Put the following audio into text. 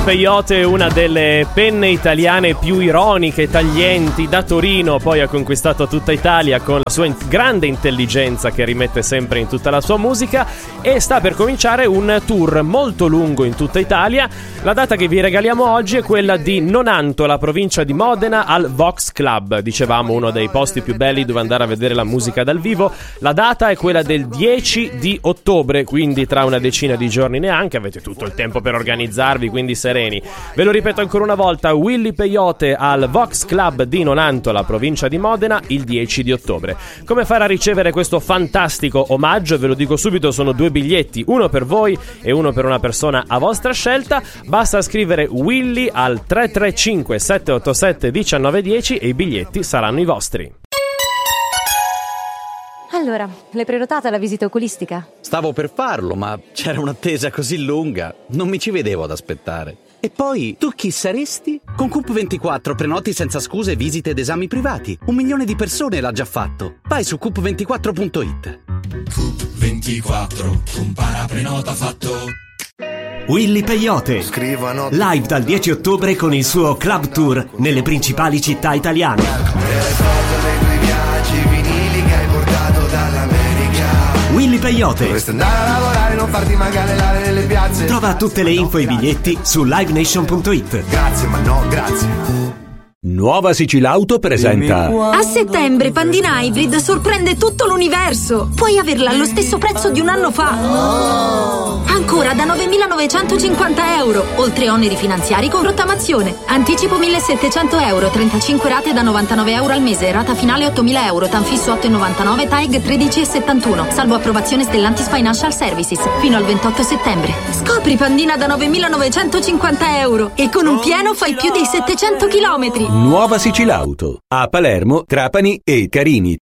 Peyote, una delle penne italiane più ironiche, taglienti, da Torino poi ha conquistato tutta Italia con la sua grande intelligenza che rimette sempre in tutta la sua musica, e sta per cominciare un tour molto lungo in tutta Italia. La data che vi regaliamo oggi è quella di Nonanto, la provincia di Modena, al Vox Club. Dicevamo uno dei posti più belli dove andare a vedere la musica dal vivo. La data è quella del 10 di ottobre, quindi tra una decina di giorni neanche, avete tutto il tempo per organizzarvi, quindi sereni. Ve lo ripeto ancora una volta: Willy Peyote al Vox Club di Nonanto, la provincia di Modena, il 10 di ottobre. Come fare a ricevere questo fantastico omaggio? Ve lo dico subito, sono 2 biglietti, uno per voi e uno per una persona a vostra scelta. Basta scrivere Willy al 335 787 1910 e i biglietti saranno i vostri. Allora, l'hai prenotata la visita oculistica? Stavo per farlo, ma c'era un'attesa così lunga, non mi ci vedevo ad aspettare. E poi, tu chi saresti? Con Coop24 prenoti senza scuse visite ed esami privati. 1 milione di persone l'ha già fatto. Vai su coop24.it. Coop24, compara, prenota, fatto. Willy Peyote, scrivono live dal 10 ottobre con il suo club tour nelle principali città italiane. Willy Peyote. Dovresti andare a lavorare, non farti mancare l'aria nelle piazze. Trova tutte le info e i biglietti su livenation.it. Grazie, ma no, grazie. Nuova Sicilauto presenta. A settembre Pandina Hybrid sorprende tutto l'universo. Puoi averla allo stesso prezzo di un anno fa. Ancora da 9.950 euro, oltre oneri finanziari con rottamazione. Anticipo 1.700 euro, 35 rate da 99 euro al mese, rata finale 8.000 euro, tanfisso 8,99, TAEG 13,71, salvo approvazione Stellantis Financial Services, fino al 28 settembre. Scopri Pandina da 9.950 euro e con un pieno fai più di 700 chilometri. Nuova Sicilauto a Palermo, Trapani e Carini.